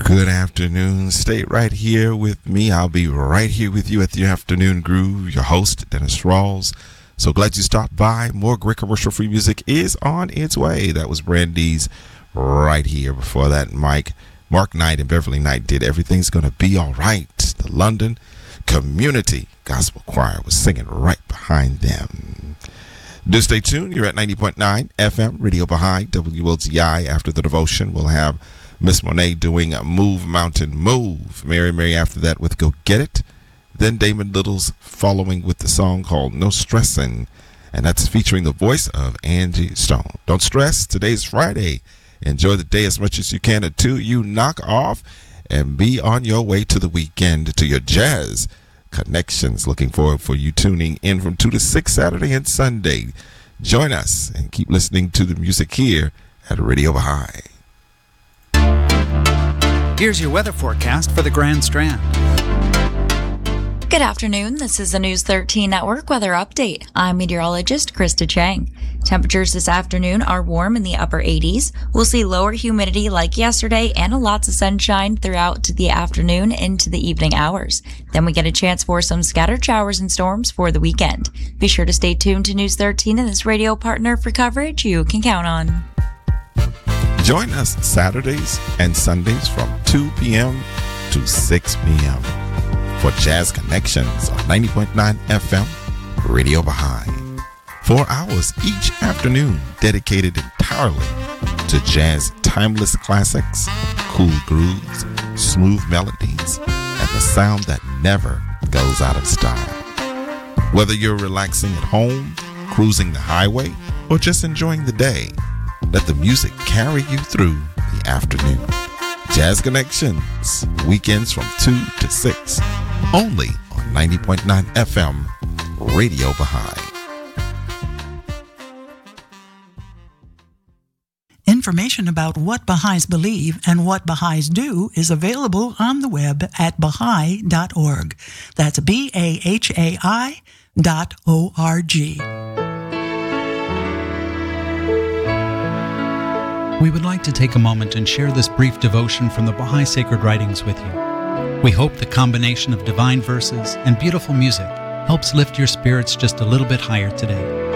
Good afternoon. Stay right here with me. I'll be right here with you at the Afternoon Groove. Your host, Dennis Rawls. So glad you stopped by. More great commercial-free music is on its way. That was Brandy's right here. Before that, Mark Knight and Beverly Knight did Everything's Gonna Be All Right. The London Community Gospel Choir was singing right behind them. Do stay tuned. You're at 90.9 FM, Radio Baha'i, WLTI. After the devotion, we'll have Miss Monet doing Move Mountain Move. Mary after that with Go Get It. Then Damon Little's following with the song called No Stressin'. And that's featuring the voice of Angie Stone. Don't stress. Today's Friday. Enjoy the day as much as you can until you knock off and be on your way to the weekend, to your jazz connections. Looking forward for you tuning in from 2 to 6 Saturday and Sunday. Join us and keep listening to the music here at Radio Baha'i. Here's your weather forecast for the Grand Strand. Good afternoon. This is the News 13 Network weather update. I'm meteorologist Krista Chang. Temperatures this afternoon are warm in the upper 80s. We'll see lower humidity like yesterday and lots of sunshine throughout the afternoon into the evening hours. Then we get a chance for some scattered showers and storms for the weekend. Be sure to stay tuned to News 13 and this radio partner for coverage you can count on. Join us Saturdays and Sundays from 2 p.m. to 6 p.m. for Jazz Connections on 90.9 FM, Radio Baha'i. 4 hours each afternoon dedicated entirely to jazz timeless classics, cool grooves, smooth melodies, and the sound that never goes out of style. Whether you're relaxing at home, cruising the highway, or just enjoying the day, let the music carry you through the afternoon. Jazz Connections, weekends from 2 to 6, only on 90.9 FM, Radio Baha'i. Information about what Baha'is believe and what Baha'is do is available on the web at Baha'i.org. That's BAHAI.org. We would like to take a moment and share this brief devotion from the Baha'i Sacred Writings with you. We hope the combination of divine verses and beautiful music helps lift your spirits just a little bit higher today.